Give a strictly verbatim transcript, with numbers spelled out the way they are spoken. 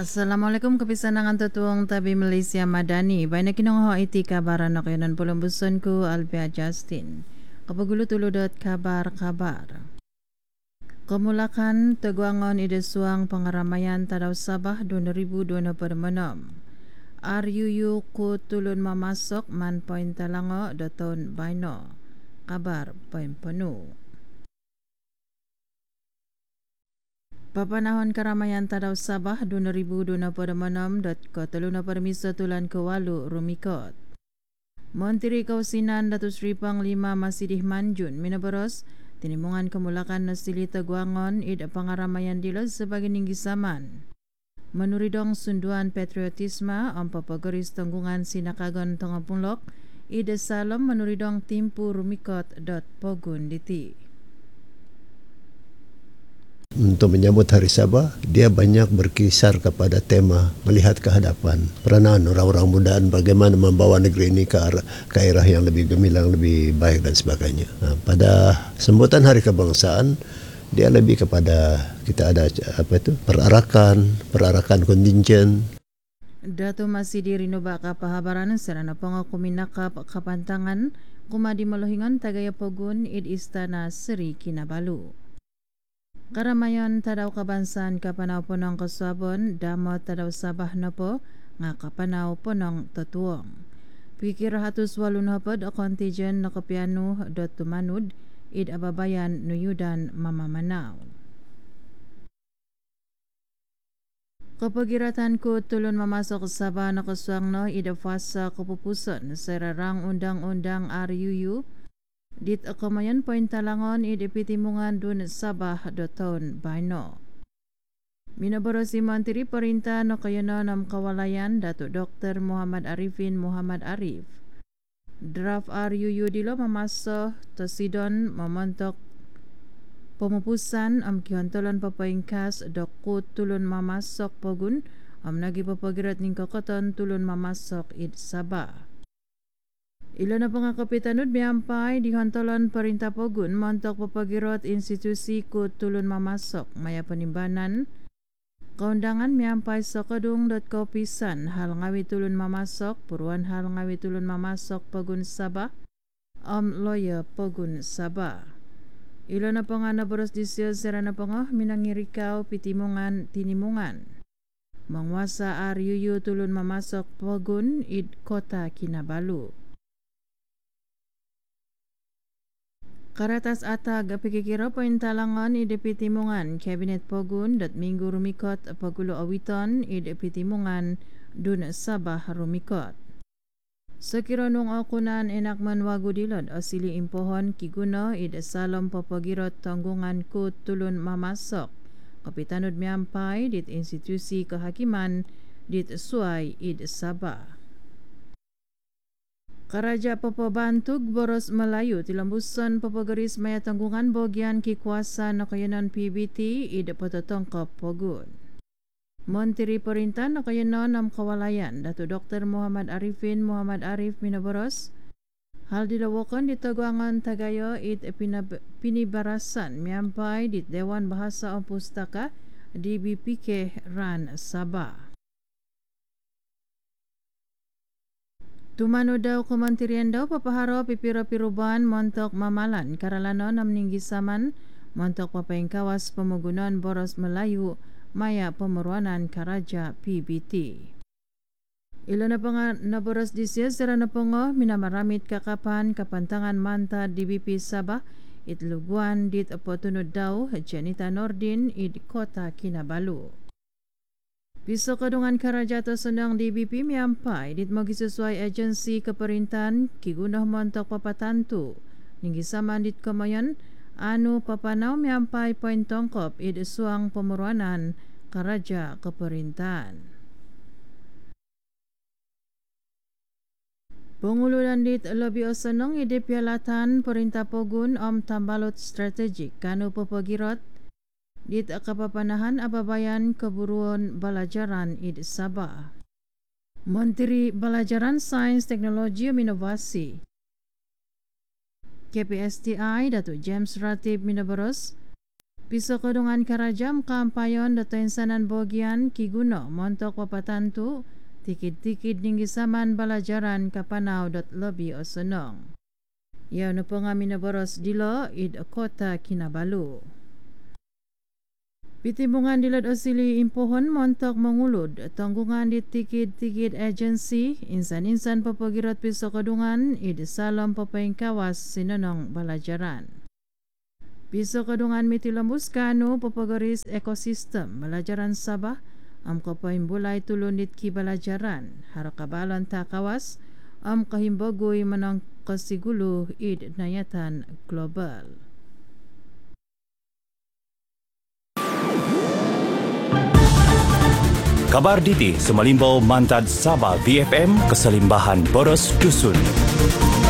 Assalamualaikum kepisanangan tutuang tabi Malaysia Madani. Baina kinong ho iti kabaran na kayo ng pulambuson ko Albia Justin. Kapagulo tuludot kabar-kabar. Kamulakan taguangon idesuang pangaramayan tadaw Sabah dua ribu dua puluh enam. R U U ko tulun mamasok man point talango daton baino. Kabar point penuh. Papanahon karamayan tadaw Sabah dua ribu dua puluh enam dot ko teluna permisa tulan kewalu rumikot. Menteri Kausinan Datuk Seri Panglima Masidih Manjun minabaros tinimungan kemulakan nasili taguangon id pangaramayan dilo sebagai ninggi saman. Menuridong sunduan patriotisme ang papagaris tanggungan sinakagon tangapulok id salom menuridong timpu rumikot dot pogun diti. Untuk menyambut Hari Sabah, dia banyak berkisar kepada tema melihat ke hadapan. Peranan orang-orang muda bagaimana membawa negeri ini ke arah, ke arah yang lebih gemilang, lebih baik dan sebagainya. Nah, pada sambutan Hari Kebangsaan, dia lebih kepada kita ada apa itu perarakan, perarakan kontingen. Dato masih diri baka pahabaran serana pengakuminaka kapantangan kumadi melohingan tagaya pogun id istana Seri Kinabalu. Karamayan tadaw kabansan kapanaw ponong kasabon damo tadaw Sabah na po nga kapanaw ponong tatuong. Pikir hatus walun hapod o kontijen na kapiano dot tumanud id ababayan nuyudan mamamanaw. Kapagiratan ko tulon mamasok sa Sabah na kaswang no id fasa kapupuson sa rarang undang-undang R U U dit akamayan point talangon idipitimungan dun Sabah doton baino. Minabaro si Menteri Perintah no kayano nam kawalayan Datuk Doktor Muhammad Arifin Muhammad Arif. Draft R U U dilo mamaso tosidon mamontok pemupusan am kihontolan papaingkas dokut tulun mamasok pogun am nagi papagirat ning kokoton tulun mamasok id Sabah. Ilo na pangakapitanod miyampay di hantolan Perintah Pogun montok papagirot institusi ko tulun mamasok maya panimbanan. Kaundangan miyampay sa kadung dot ko pisan hal ngawi tulun mamasok puruan hal ngawi tulun mamasok Pogun Sabah om lawyer Pogun Sabah. Ilo na panganabaros disyo sira na pangoh minangirikaw pitimungan tinimungan. Mangwasa R U U tulun mamasok Pogun id Kota Kinabalu. Karatas atag pikikiro poin talangan ide pitimungan Kabinet Pogun dat minggu rumikot pagulo awiton ide pitimungan dun Sabah rumikot. Sekiro nung akunan enakman wagudilod o sili impohon kiguno ide salom papagirot tanggungan ko tulun mamasok. Kapitanod miyampay dit institusi kehakiman dit suai ide Sabah. Karaja papabantug boros Melayu tilambusan papagaris maya tanggungan bogyan kikuasa na kayanan P B T ida patotongkap pogun. Menteri Perintah na kayanan am kawalayan Datuk Doktor Muhammad Arifin Muhammad Arif minaboros hal dilawakan di taguangan tagayo id pinab- pinibarasan miyampay dit Dewan Bahasa o Pustaka D B P K Ran Sabah. Tumano daw kementerian daw papaharo pipiro pirubahan montok mamalan karalano nam ninggisaman montok papaingkawas pemugunan boros Melayu maya pemeruanan karaja P B T. Ilo na panga naboros disya sira na pongo minamaramit kakapan kapantangan manta D B P Sabah itluguan dit apotunod daw Janita Nordin id Kota Kinabalu. Piso kadungan karajato sundang D B P miyampay dit magisesuai agensi keperintahan kigunah montok papatantu. Ninggi saman dit kamayan anu papanaw miyampay poin tongkop id suang pemeruanan karaja keperintahan. Penguluran dit lebih osenong ide pialatan Perintah Pogun om tambalot strategik kanu papagirot dit kapapanahan ababayan keburuan balajaran id Sabah. Menteri Balajaran Sains Teknologi dan Inovasi K P S T I Datuk James Ratib minabaros Piso kedungan karajam kampayon dato insanan bogian kiguno montok papatantu tikid-tikid ning gisaman balajaran kapanau dot lobi osonong. Ia no pengami na boros dilo id kota Kinabalu. Pitimbungan dilad osili impohon montok mengulud tanggungan di tikid-tikid agensi insan-insan papagirot piso kedungan id salam papaing kawas sinonong balajaran. Piso kedungan mitilambus kanu papagaris ekosistem balajaran Sabah am kapaing bulay tulundit ki balajaran harakabalan ta kawas am kahimbagoy manang kasigulu id nayatan global. Kabar Diti Semalimbaw Mantad Sabah V F M Keselimbahan Boros Dusun.